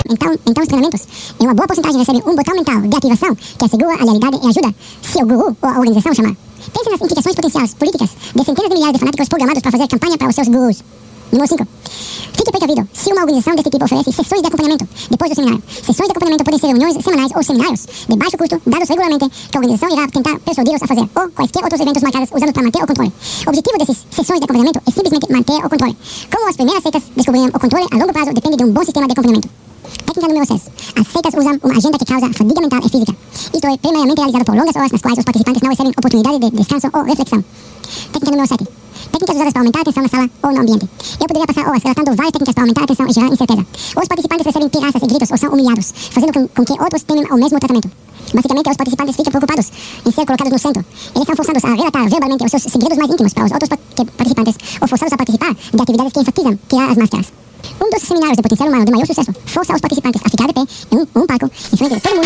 Então os treinamentos, em uma boa porcentagem, recebem um botão mental de ativação que assegura a lealidade e ajuda seu guru ou a organização a chamar. Pense nas implicações potenciais políticas de centenas de milhares de fanáticos programados para fazer campanha para os seus gurus. Número 5. Fique precavido se uma organização desse tipo oferece sessões de acompanhamento depois do seminário. Sessões de acompanhamento podem ser reuniões semanais ou seminários de baixo custo, dados regularmente, que a organização irá tentar persuadi-los a fazer, ou quaisquer outros eventos marcados usando para manter o controle. O objetivo dessas sessões de acompanhamento é simplesmente manter o controle. Como as primeiras seitas descobriram, o controle a longo prazo depende de um bom sistema de acompanhamento. Técnica número 6. As seitas usam uma agenda que causa fadiga mental e física. Isto é primeiramente realizado por longas horas nas quais os participantes não recebem oportunidade de descanso ou reflexão. Técnica número 7. Técnicas usadas para aumentar a atenção na sala ou no ambiente. Eu poderia passar horas relatando várias técnicas para aumentar a atenção e gerar incerteza. Os participantes recebem pirraças e gritos ou são humilhados, fazendo com que outros temem o mesmo tratamento. Basicamente, os participantes ficam preocupados em ser colocados no centro. Eles são forçados a relatar verbalmente os seus segredos mais íntimos para os outros participantes ou forçados a participar de atividades que enfatizam tirar as máscaras. Um dos seminários de potencial humano de maior sucesso força os participantes a ficar de pé em um palco em frente de todo mundo.